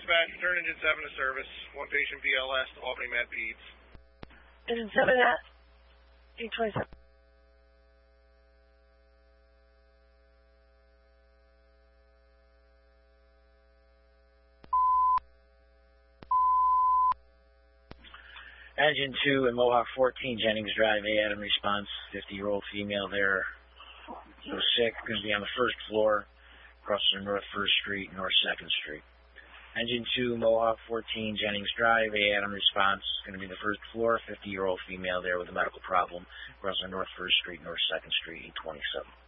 dispatch, return engine 7 to service. One patient BLS to Albany Med Peds. Engine 7 at 827. Engine 2 and Mohawk 14, Jennings Drive, A. Adam response, 50-year-old female there. So sick, going to be on the first floor, across from North 1st Street, North 2nd Street. Engine 2, Mohawk 14, Jennings Drive, A. Adam response, going to be the first floor, 50-year-old female there with a medical problem, across from North 1st Street, North 2nd Street, 827.